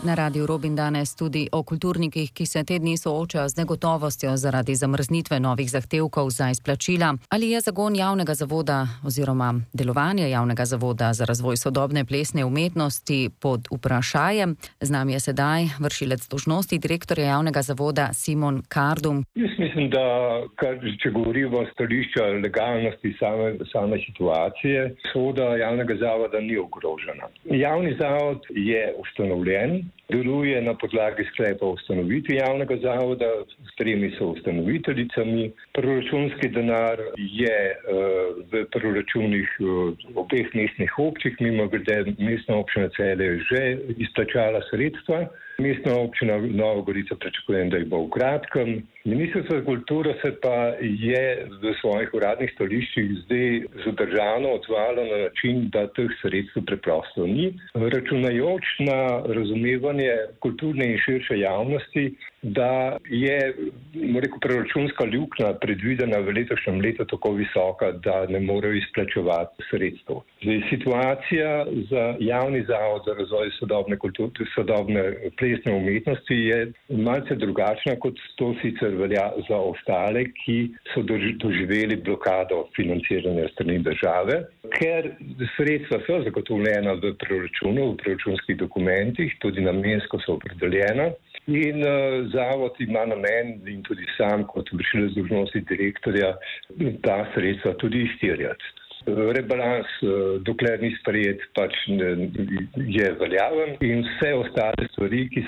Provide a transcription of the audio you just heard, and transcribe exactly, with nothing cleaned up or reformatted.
Na Radiu Robin danes tudi o kulturnikih, ki se te dni soočajo z negotovostjo zaradi zamrznitve novih zahtevkov za izplačila. Ali je zagon javnega zavoda oziroma delovanje javnega zavoda za razvoj sodobne plesne umetnosti pod vprašajem? Z nami je sedaj vršilec dolžnosti direktorja javnega zavoda Simon Kardum. Jaz mislim, da kar, če govorimo o stališču legalnosti same, same situacije, soda javnega zavoda ni ogrožena. Javni zavod je ustanovljen, deluje na podlagi sklepa o ustanovitvi javnega zavoda, s tremi so ustanoviteljicami. Proračunski denar je uh, v proračunih uh, obeh mestnih občin, mimogrede Mestna občina Celje je že izplačala sredstva. Mestna občina Nova Gorica pričakujem, da jih bo v kratkem. Ministrstvo za kulturo se pa je v svojih uradnih stališčih zdaj zadržano odzvalo na način, da teh sredstev preprosto ni. Računajoč na razumevanje kulturne in širše javnosti, da je rekel, proračunska luknja predvidena v letošnjem letu tako visoka, da ne morejo izplačevati sredstev. Zdaj, situacija za javni zavod za razvoj sodobne, kultur, sodobne plesne umetnosti je malce drugačna, kot to sicer velja za ostale, ki so doživeli blokado financiranja strani države. Ker sredstva so zagotovljena v proračunu, v proračunskih dokumentih, tudi namensko so opredeljena. In uh, zavod ima namen in tudi sam kot vršilec dolžnosti direktorja ta sredstva tudi izterjati. Rebalans, uh, dokler ni sprejet, pač ne, je veljaven in vse ostale stvari, ki